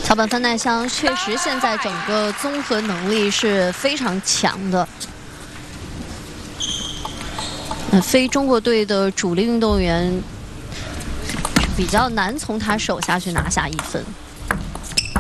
桥本芬奈香确实现在整个综合能力是非常强的。非中国队的主力运动员比较难从他手下去拿下1分。